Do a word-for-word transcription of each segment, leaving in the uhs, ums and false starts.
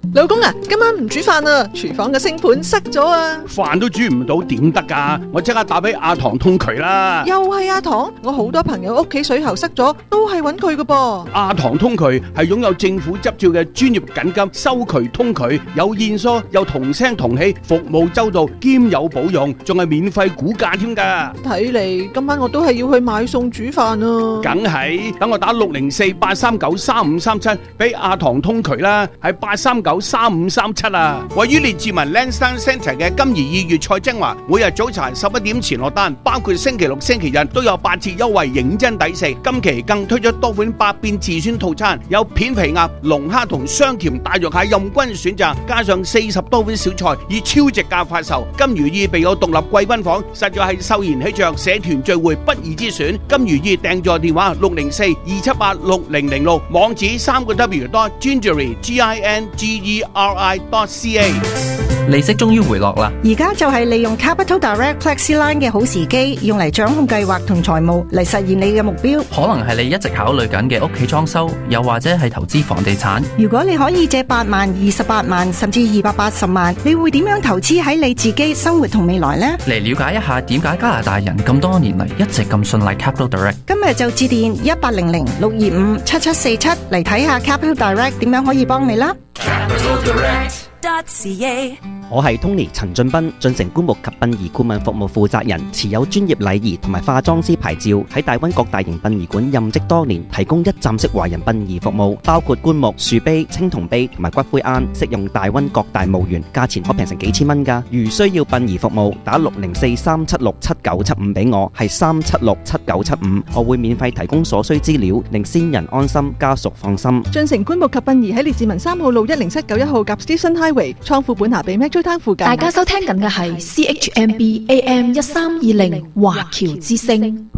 老公啊，今晚唔煮飯啊，廚房嘅星盤塞咗啊！ 飯都煮唔到點得噶？我即刻打俾阿唐通渠啦！ 又係阿唐，我好多朋友屋企水喉塞咗，都係揾佢㗎噃。 阿唐通渠係擁有政府執照嘅專業緊急收渠通渠，有現疏，有同聲同氣，服務周到，兼有保用，仲係免費估價添噶。 睇嚟今晚我都係要去買餸煮飯啊！ 梗係，等我打六零四八三九三五三七俾阿唐通渠啦，係八三九三五三七啊！位於列治文 Lansdowne Centre 嘅金怡意粵菜精華，每日早茶十一點前落單，包括星期六、星期日都有八折優惠，認真抵食。今期更推出多款百變自選套餐，有片皮鴨、龍蝦同雙甜大肉蟹任君選擇，加上四十多款小菜，以超值價發售。金如意備有獨立貴賓房，實在係秀賢喜鵲社團聚會不二之選。金如意訂座電話六零四二七八六零零六，網址三個 W dot gingery G I N G E R I dot C A。 利息終於回落啦！ 而家就係利用 Capital Direct FlexiLine 嘅好時機，用嚟掌控計劃同財務，嚟實現你嘅目標。 可能係你一直考慮緊嘅屋企裝修，又或者係投資房地產。 如果你可以借八萬、二十八萬，甚至二百八十萬，你會點樣投資喺你自己生活同未來呢？ 嚟了解一下點解加拿大人咁多年嚟一直咁信賴 Capital Direct。 今日就致電一八零零六二五七七四七嚟睇下 Capital Direct 點樣可以幫你啦。 Capital Direct dot C A。 我係 Tony 陳俊斌，進城棺木及殯儀顧問服務負責人，持有專業禮儀同埋化妝師牌照，喺大溫各大型殯儀館任職多年，提供一站式華人殯儀服務，包括棺木、樹碑、青銅碑同埋骨灰龕，適用大溫各大墓園，價錢可平成幾千蚊㗎。如需要殯儀服務，打六零四三七六七九七五俾我，係三七六七九七五，我會免費提供所需資料，令先人安心，家屬放心。 進城棺木及殯儀喺列治文三號路一零七九一號及 Stephen Highway 倉庫本下比 Metro Town 附近。 大家收聽緊嘅係 C H M B A M 一三二零華僑之聲，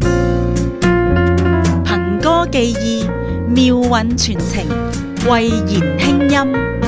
憑歌寄意，妙韻傳情，慧言輕音。